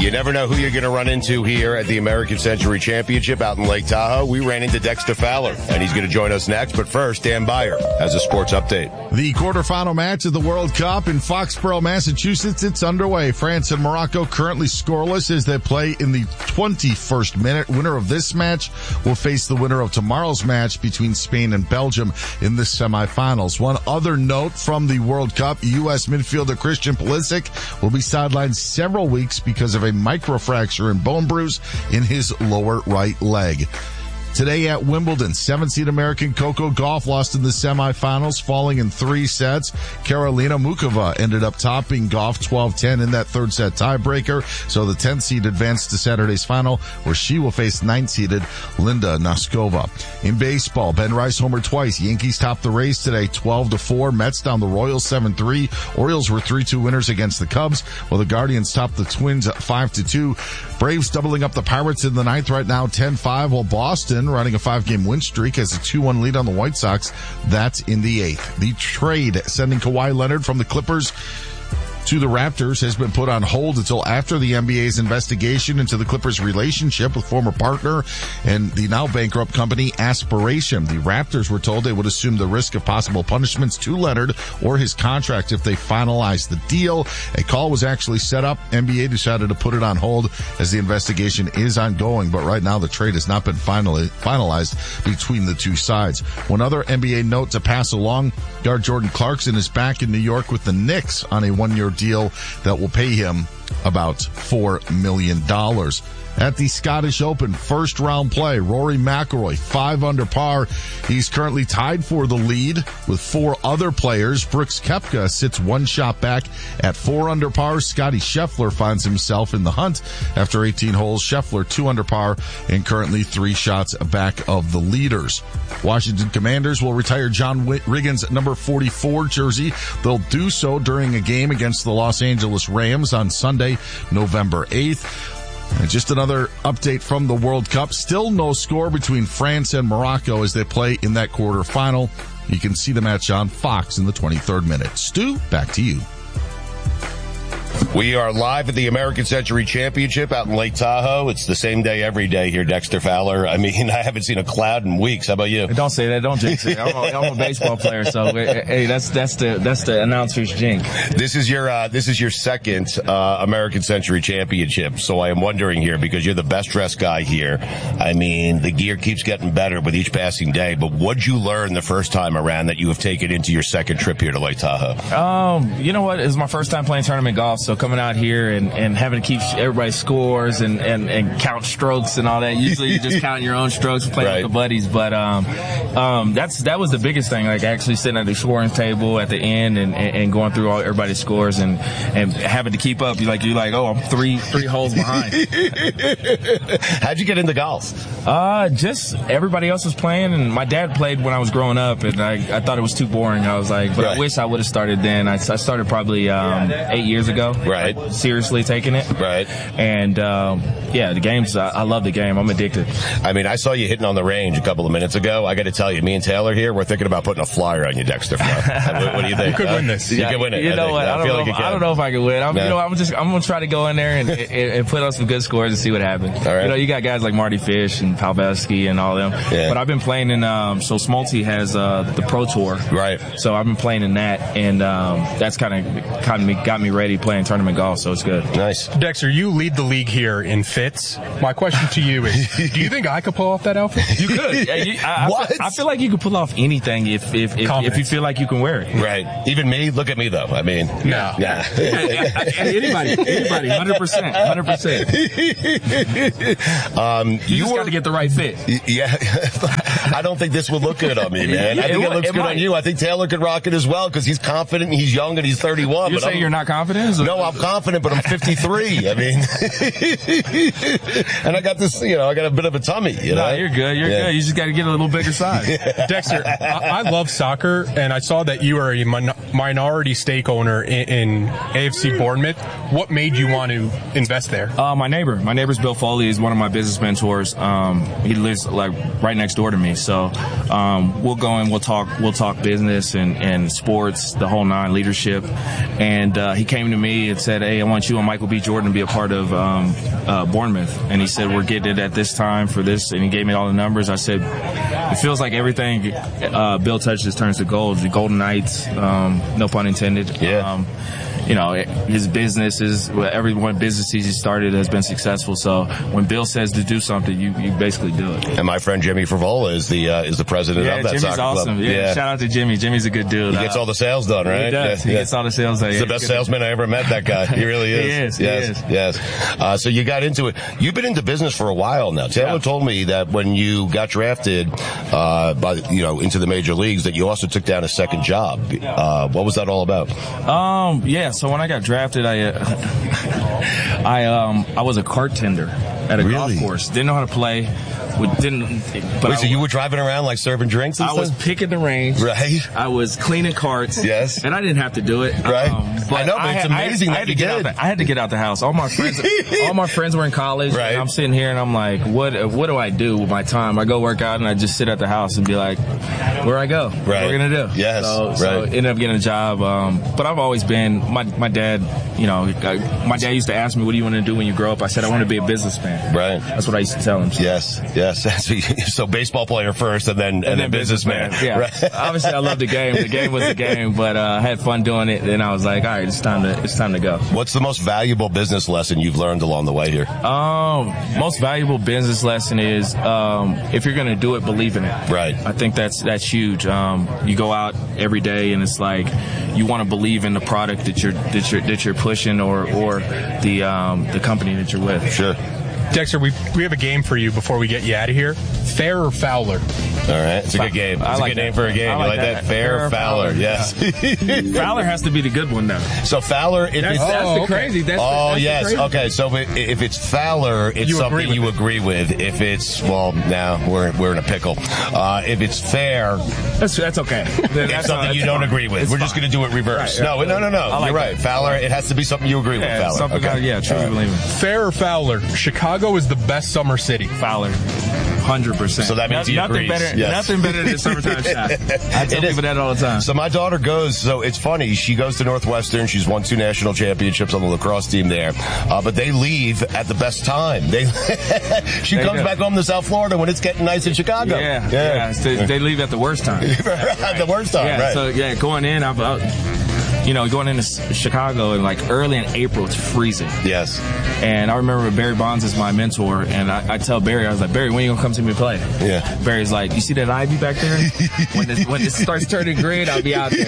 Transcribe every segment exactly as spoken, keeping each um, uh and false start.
You never know who you're going to run into here at the American Century Championship out in Lake Tahoe. We ran into Dexter Fowler, and he's going to join us next. But first, Dan Beyer has a sports update. The quarterfinal match of the World Cup in Foxborough, Massachusetts, it's underway. France and Morocco currently scoreless as they play in the twenty-first minute. Winner of this match will face the winner of tomorrow's match between Spain and Belgium in the semifinals. One other note from the World Cup, U S midfielder Christian Pulisic will be sidelined several weeks because of a microfracture and bone bruise in his lower right leg. Today at Wimbledon, seven-seed American Coco Gauff lost in the semifinals, falling in three sets. Karolina Muchova ended up topping Gauff twelve ten in that third set tiebreaker. So the tenth seed advanced to Saturday's final, where she will face ninth-seeded Linda Noskova. In baseball, Ben Rice homered twice. Yankees topped the race today twelve to four. Mets down the Royals seven three. Orioles were three two winners against the Cubs, while the Guardians topped the Twins five to two. Braves doubling up the Pirates in the ninth right now ten five, while Boston running a five-game win streak has a two one lead on the White Sox. That's in the eighth. The trade sending Kawhi Leonard from the Clippers to the Raptors has been put on hold until after the N B A's investigation into the Clippers' relationship with former partner and the now bankrupt company Aspiration. The Raptors were told they would assume the risk of possible punishments to Leonard or his contract if they finalized the deal. A call was actually set up. N B A decided to put it on hold as the investigation is ongoing, but right now the trade has not been finally finalized between the two sides. One other N B A note to pass along, guard Jordan Clarkson is back in New York with the Knicks on a one-year deal that will pay him about four million dollars. At the Scottish Open first round play, Rory McIlroy, five under par. He's currently tied for the lead with four other players. Brooks Koepka sits one shot back at four under par. Scotty Scheffler finds himself in the hunt after eighteen holes. Scheffler two under par and currently three shots back of the leaders. Washington Commanders will retire John Riggins' number forty-four jersey. They'll do so during a game against the Los Angeles Rams on Sunday, November eighth. And just another update from the World Cup. Still no score between France and Morocco as they play in that quarterfinal. You can see the match on Fox in the twenty-third minute. Stu, back to you. We are live at the American Century Championship out in Lake Tahoe. It's the same day every day here, Dexter Fowler. I mean, I haven't seen a cloud in weeks. How about you? Don't say that. Don't jinx it. I'm a, I'm a baseball player, so hey, that's that's the that's the announcer's jinx. This is your uh, this is your second uh, American Century Championship. So I am wondering here, because you're the best dressed guy here. I mean, the gear keeps getting better with each passing day. But what'd you learn the first time around that you have taken into your second trip here to Lake Tahoe? Um, you know what? It was my first time playing tournament golf. So coming out here and, and having to keep everybody's scores and, and, and count strokes and all that. Usually you just count your own strokes playing right. with the buddies. But um, um, that's that was the biggest thing, like actually sitting at the scoring table at the end and, and, and going through all everybody's scores and, and having to keep up. You're like, you're like, oh, I'm three three holes behind. How'd you get into golf? Uh, just everybody else was playing, and my dad played when I was growing up, and I, I thought it was too boring. I was like, but right. I wish I would have started then. I, I started probably um, eight years ago. Right. Seriously taking it. Right. And, um, yeah, the game's, I, I love the game. I'm addicted. I mean, I saw you hitting on the range a couple of minutes ago. I got to tell you, me and Taylor here, we're thinking about putting a flyer on you, Dexter. what, what do you think? You could uh, win this. You yeah, could win it. You know I what? I, don't, I, know like if, I don't know if I can win. I'm, no. you know, I'm just, I'm going to try to go in there and, and, and put on some good scores and see what happens. All right. You know, you got guys like Marty Fish and Pavelski and all them. Yeah. But I've been playing in, um, so Smolty has, uh, the Pro Tour. Right. So I've been playing in that, and, um, that's kind of, kind of got me ready playing tournament golf, so it's good. Nice. Dexter, you lead the league here in fits. My question to you is, do you think I could pull off that outfit? You could. Yeah, you, I, what? I feel, I feel like you could pull off anything if if if, if you feel like you can wear it. Right. Even me. Look at me though. I mean, no. Yeah. anybody. Anybody. Hundred percent. Hundred percent. Um, you, you just got to get the right fit. Yeah. I don't think this would look good on me, man. Yeah, I think it, it looks it good might. on you. I think Taylor could rock it as well because he's confident and he's young and he's thirty-one. You're but saying I'm, you're not confident? So no, I'm confident, but I'm fifty-three. I mean, and I got this, you know, I got a bit of a tummy. You know, no, you're good. You're yeah. good. You just got to get a little bigger size. Yeah. Dexter, I, I love soccer, and I saw that you are a min- minority stake owner in, in A F C Bournemouth. What made you want to invest there? Uh, my neighbor, my neighbor's Bill Foley is one of my business mentors. Um, he lives like right next door to me, so um, we'll go and we'll talk. We'll talk business and, and sports, the whole nine, leadership. And uh, he came to me and said, hey, I want you and Michael B. Jordan to be a part of um, uh, Bournemouth. And he said, we're getting it at this time for this. And he gave me all the numbers. I said, it feels like everything uh, Bill touches turns to gold. The Golden Knights, um, no pun intended. Yeah. Um, you know, his businesses, every one business he started has been successful. So when Bill says to do something, you, you basically do it. And my friend Jimmy Favola is the uh, is the president yeah, of that Jimmy's soccer awesome. club. Yeah, Yeah, shout out to Jimmy. Jimmy's a good dude. He gets all the sales done, right? He does. Yeah, He yeah. gets all the sales done. He's Yeah, the best he's salesman I ever met, that guy. He really is. He is. Yes, He is. yes. Uh, so you got into it. You've been into business for a while now. Taylor Yeah. told me that when you got drafted uh, by, you know, into the major leagues, that you also took down a second job. Uh, what was that all about? Um, yeah, so when I got drafted, I, uh, I, um, I was a cart tender at a Really? golf course. Didn't know how to play. Didn't, but Wait, I, so you were driving around like serving drinks and I was stuff? picking the range. Right. I was cleaning carts. Yes. And I didn't have to do it. Right. Um, but I know, but it's had- amazing I that had you to get did. Out the, I had to get out the house. All my friends, all my friends were in college. Right. And I'm sitting here and I'm like, what, what do I do with my time? I go work out and I just sit at the house and be like, where I go? What Right. are we going to do? Yes, So, so right. ended up getting a job. Um, but I've always been, my, my dad, you know, I, my dad used to ask me, what do you want to do when you grow up? I said, I want to be a businessman. Right. That's what I used to tell him. So. Yes, yes. So, you- so baseball player first, and then and, And then, businessman. Yeah. Right. Obviously, I love the game. The game was the game, but uh, I had fun doing it. And I was like, all right, it's time to it's time to go. What's the most valuable business lesson you've learned along the way here? Um, most valuable business lesson is um, if you're going to do it, believe in it. Right. I think that's that's huge. Um, you go out every day, and it's like you want to believe in the product that you're that you're that you're pushing, or or the um, the company that you're with. Sure. Dexter, we we have a game for you before we get you out of here. Fair or Fowler? All right. It's a good game. It's I a like good name that. for a game. I You like like that? that. Fair, Fair or Fowler. Fowler. Yes. Fowler has to be the good one, though. So Fowler, if That's, it's that's Oh, the okay. crazy. That's the, oh that's the yes, crazy. okay. So if it's Fowler, it's You something agree with you it. agree with. If it's well, now we're we're in a pickle. Uh, if it's fair, That's that's okay. That's it's something not- you that's don't fine. agree with. It's we're just fine. going to do it reverse. Right, no, right. no, no, no. I like You're right. that. Fowler. It has to be something you agree with. Yeah, Fowler. something okay. I, yeah, truly All right. believe in. Fair or Fowler? Chicago is the best summer city. Fowler, hundred percent. So that means he nothing agrees. better. Yes. Nothing better than summertime shot. I tell It is. people that all the time. So my daughter goes, so it's funny, she goes to Northwestern, she's won two national championships on the lacrosse team there, uh, but they leave at the best time. They She There you comes go. back home to South Florida when it's getting nice in Chicago. Yeah, yeah. So they leave at the worst time. At the worst time, Yeah. right. So yeah, going in, I've, I, you know, going into Chicago and like early in April, it's freezing. yes. And I remember Barry Bonds is my mentor, and I, I tell Barry, I was like, Barry, when are you gonna come see me play? Yeah. Barry's like, you see that ivy back there? when this when this starts turning green, I'll be out there.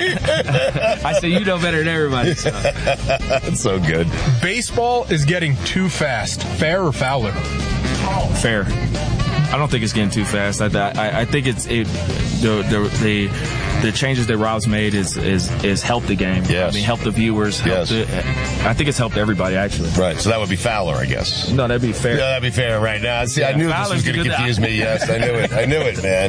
I said, you know better than everybody. So. That's so good. Baseball is getting too fast. Fair or Fowler? Fair. I don't think it's getting too fast. I I, I think it's it, the the the the changes that Rob's made is is is helped the game. Yes. I mean, helped the viewers. Helped Yes. the, I think it's helped everybody actually. Right, so that would be Fowler, I guess. No, that'd be fair. Yeah, that'd be fair right now. See, I Yeah, knew Fowler's this was going to good. confuse me. Yes, I knew it. I knew it, man.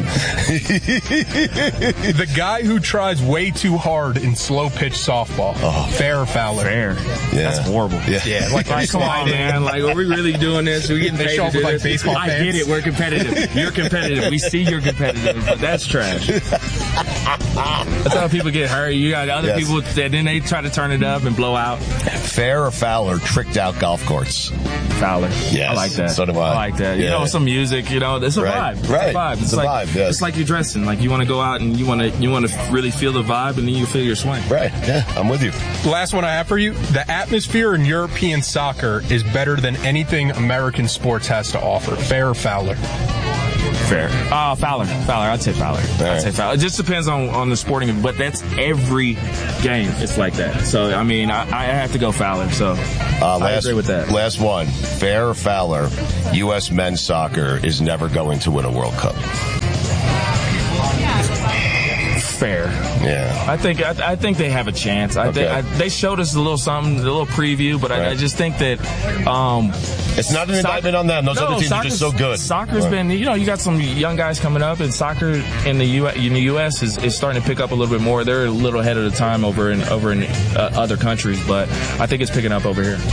The guy who tries way too hard in slow pitch softball. Oh. Fair or Fowler? Fair. Yeah. That's horrible. Yeah. Yeah, like, Like, come on, man. Like, are we really doing this? We getting They paid show to up do with, like, this? baseball I fans. get it. We're competitive. You're competitive. We see you're competitive, but that's trash. That's how people get hurt. You got other Yes. people that then they try to turn it up and blow out. Fair or Fowler tricked out golf courts? Fowler. Yes, I like that. so do I. like that. You Yeah. know, some music. You know, it's a Right. vibe. It's Right. a vibe. It's, It's a like vibe, yes. it's like you're dressing. Like you want to go out and you want to you want to really feel the vibe, and then you feel your swing. Right, yeah, I'm with you. Last one I have for you. The atmosphere in European soccer is better than anything American sports has to offer. Fair or Fowler? Fair. Uh, Fowler. Fowler. I'd say Fowler. I'd right. say Fowler. It just depends on, on the sporting, but that's every game. It's like that. So, I mean, I, I have to go Fowler. So, Uh, I last, agree with that. Last one. Fair or Fowler, U S men's soccer is never going to win a World Cup. Fair. Yeah. I think I, I think they have a chance. I Okay. think I, they showed us a little something, a little preview, but I, Right. I just think that um, It's not an indictment on them. Those no, other teams are just so soccer's- good. Soccer's Right. been, you know, you got some young guys coming up, and soccer in the U S, in the U S is, is starting to pick up a little bit more. They're a little ahead of the time over in over in uh, other countries, but I think it's picking up over here.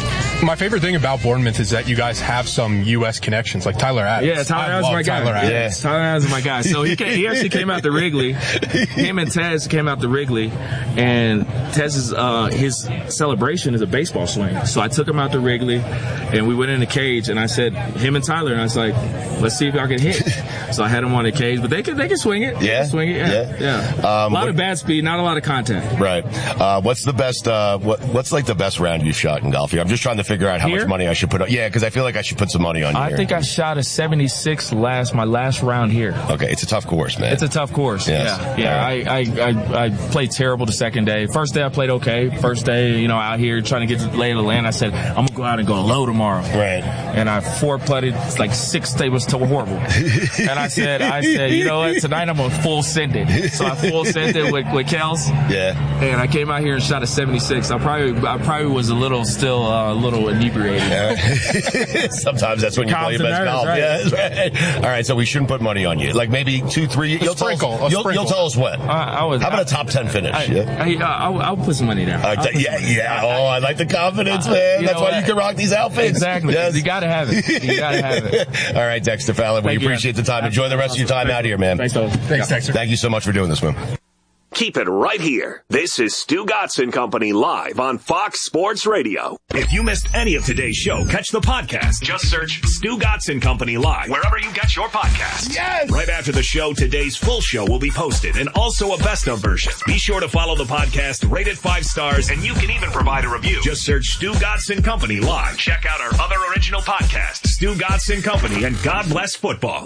My favorite thing about Bournemouth is that you guys have some U S connections, like Tyler Adams. Yeah, Tyler Adams is my guy. Tyler Adams. Yeah, Tyler Adams is my guy. So he came, he actually came out to Wrigley. Him and Tez came out to Wrigley, and Tez's uh, his celebration is a baseball swing. So I took him out to Wrigley, and we went in the cage, and I said, him and Tyler, and I was like, let's see if y'all can hit. So I had him on the cage, but they can they can swing it. Yeah, swing it. Yeah, yeah. yeah. Um, a lot what, of bad speed, not a lot of contact. Right. Uh, what's the best? Uh, what, what's like the best round you've shot in golf here? I'm just trying to figure out how here? much money I should put on. Yeah, because I feel like I should put some money on you. I here. think I shot a seventy-six last my last round here. Okay, it's a tough course, man. It's a tough course. Yes. Yeah, yeah. Right. I, I, I I played terrible the second day. First day I played okay. First day, you know, out here trying to get to the lay of the land. I said I'm gonna go out and go low tomorrow. Right. And I four putted like six. It was so horrible. And I said, I said, you know what? Tonight I'm gonna full send it. So I full sent it with with Kels. Yeah. And I came out here and shot a seventy-six. I probably I probably was a little still uh, a little inebriated. Yeah. Sometimes that's when you play your best nerves, golf. right. Yeah, right. All right, so we shouldn't put money on you. Like maybe two, three. You'll sprinkle, tell us. You'll, you'll tell us when. Uh, I was. How about I, a top ten finish? I, yeah. I, I, I'll, I'll put some money down. Uh, yeah, yeah. Oh, I like the confidence, man. You That's why what? you can rock these outfits. Exactly. Yes. You gotta have it. You gotta have it. All right, Dexter Fowler. We Thank appreciate you. the time. Enjoy the rest of your time out here, man. Thanks, Dexter. Thanks, Dexter. Thank you so much for doing this, man. Keep it right here. This is Stu Gotson Company live on Fox Sports Radio. If you missed any of today's show, catch the podcast. Just search Stu Gotson Company live wherever you get your podcasts. Yes! Right after the show, today's full show will be posted and also a best of version. Be sure to follow the podcast, rate it five stars, and you can even provide a review. Just search Stu Gotson Company live. Check out our other original podcasts, Stu Gotson Company and God Bless Football.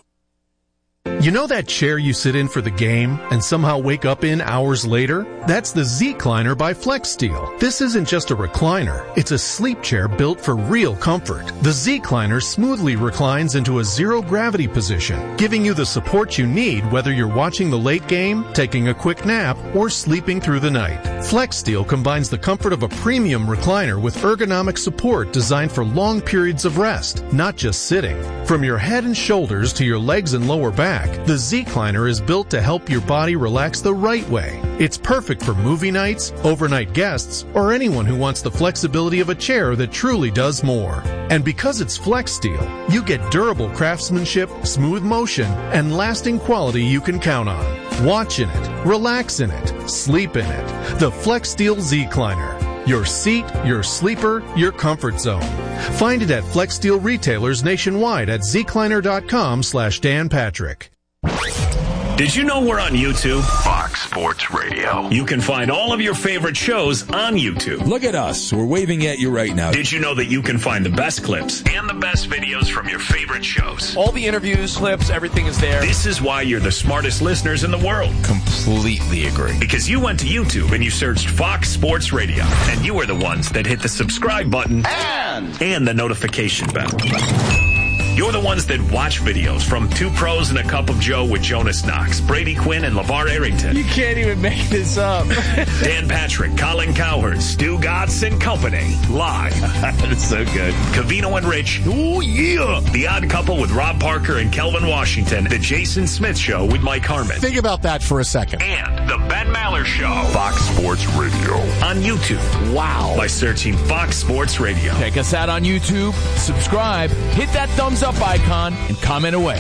You know that chair you sit in for the game and somehow wake up in hours later? That's the Z-Cliner by FlexSteel. This isn't just a recliner. It's a sleep chair built for real comfort. The Z-Cliner smoothly reclines into a zero-gravity position, giving you the support you need whether you're watching the late game, taking a quick nap, or sleeping through the night. FlexSteel combines the comfort of a premium recliner with ergonomic support designed for long periods of rest, not just sitting. From your head and shoulders to your legs and lower back, the Z-Cliner is built to help your body relax the right way. It's perfect for movie nights, overnight guests, or anyone who wants the flexibility of a chair that truly does more. And because it's FlexSteel, you get durable craftsmanship, smooth motion, and lasting quality you can count on. Watch in it, relax in it, sleep in it. The FlexSteel Z-Cliner. Your seat, your sleeper, your comfort zone. Find it at FlexSteel retailers nationwide at zcliner.com slash Dan Patrick. Did you know we're on YouTube? Fox Sports Radio. You can find all of your favorite shows on YouTube. Look at us. We're waving at you right now. Did you know that you can find the best clips and the best videos from your favorite shows? All the interviews, clips, everything is there. This is why you're the smartest listeners in the world. Completely agree. Because you went to YouTube and you searched Fox Sports Radio. And you were the ones that hit the subscribe button and, and the notification bell. You're the ones that watch videos from Two Pros and a Cup of Joe with Jonas Knox, Brady Quinn, and LeVar Arrington. You can't even make this up. Dan Patrick, Colin Cowherd, Stu Gotson Company, live. That's so good. Covino and Rich, ooh yeah. The Odd Couple with Rob Parker and Kelvin Washington. The Jason Smith Show with Mike Harmon. Think about that for a second. And the Ben Maller Show. Fox Sports Radio. On YouTube. Wow. By searching Fox Sports Radio. Check us out on YouTube. Subscribe. Hit that thumbs up icon and comment away.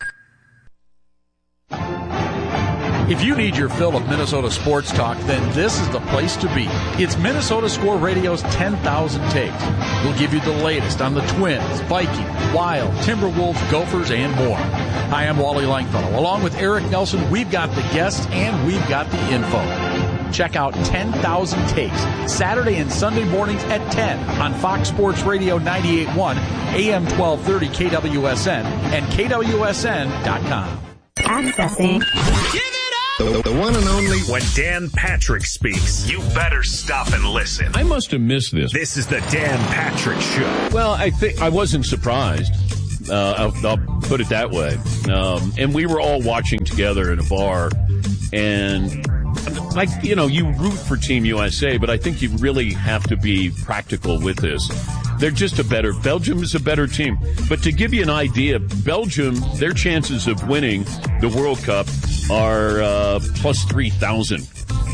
If you need your fill of Minnesota sports talk, then this is the place to be. It's Minnesota Score Radio's ten thousand Takes. We'll give you the latest on the Twins, Vikings, Wild, Timberwolves, Gophers, and more. Hi, I'm Wally Langfellow. Along with Eric Nelson, we've got the guests and we've got the info. Check out ten thousand Takes, Saturday and Sunday mornings at ten on Fox Sports Radio ninety-eight point one, A M twelve thirty K W S N, and K W S N dot com. Accessing. The, the one and only. When Dan Patrick speaks, you better stop and listen. I must have missed this. This is the Dan Patrick Show. Well, I think I wasn't surprised. Uh, I'll, I'll put it that way. Um, and we were all watching together in a bar, and like, you know, you root for Team U S A, but I think you really have to be practical with this. They're just a better, Belgium is a better team. But to give you an idea, Belgium, their chances of winning the World Cup are uh, plus three thousand.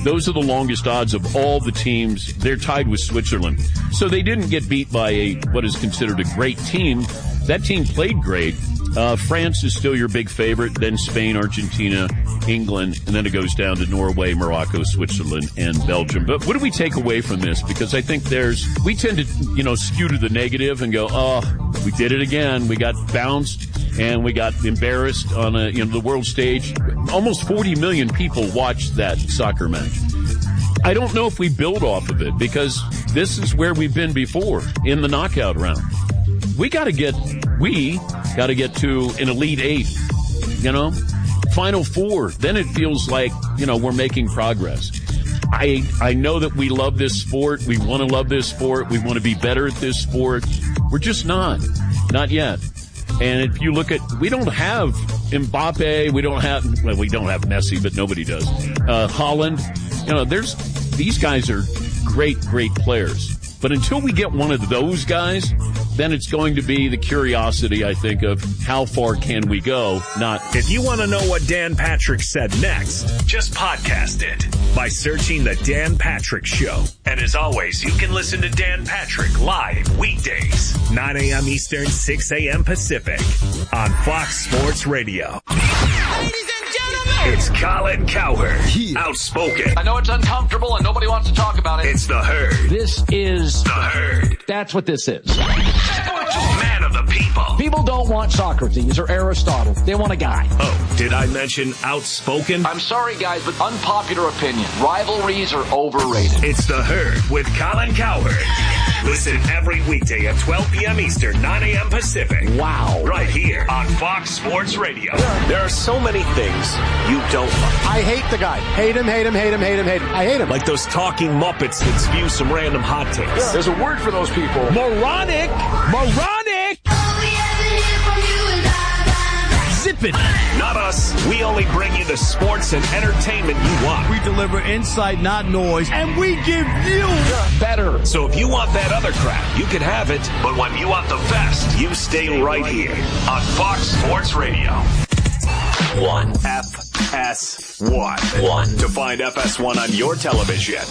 Those are the longest odds of all the teams. They're tied with Switzerland. So they didn't get beat by a what is considered a great team. That team played great. Uh, France is still your big favorite, then Spain, Argentina, England, and then it goes down to Norway, Morocco, Switzerland, and Belgium. But what do we take away from this? Because I think there's, we tend to, you know, skew to the negative and go, oh, we did it again. We got bounced and we got embarrassed on a, you know, the world stage. Almost forty million people watched that soccer match. I don't know if we build off of it because this is where we've been before in the knockout round. We got to get, we got to get to an Elite Eight, you know, Final Four. Then it feels like, you know, we're making progress. I, I know that we love this sport. We want to love this sport. We want to be better at this sport. We're just not, not yet. And if you look at, we don't have Mbappe. We don't have, well, we don't have Messi, but nobody does. Uh, Holland, you know, there's, these guys are great, great players. But until we get one of those guys, then it's going to be the curiosity, I think, of how far can we go, not... If you want to know what Dan Patrick said next, just podcast it by searching The Dan Patrick Show. And as always, you can listen to Dan Patrick live weekdays, nine a.m. Eastern, six a.m. Pacific on Fox Sports Radio. It's Colin Cowherd, yeah. Outspoken. I know it's uncomfortable and nobody wants to talk about it. It's the Herd. This is the Herd. That's what this is. Man of the people. People don't want Socrates or Aristotle. They want a guy. Oh, did I mention outspoken? I'm sorry, guys, but unpopular opinion. Rivalries are overrated. It's the Herd with Colin Cowherd. Listen every weekday at twelve p.m. Eastern, nine a.m. Pacific. Wow. Right here on Fox Sports Radio. There are so many things you don't like. I hate the guy. Hate him, hate him, hate him, hate him, hate him. I hate him. Like those talking Muppets that spew some random hot takes. Yeah. There's a word for those people. Moronic. Moronic. Zip it. Not us. We only bring you the sports and entertainment you want. We deliver insight, not noise, and we give you better. So if you want that other crap, you can have it. But when you want the best, you stay right here on Fox Sports Radio. One. F S one. One. To find F S one on your television,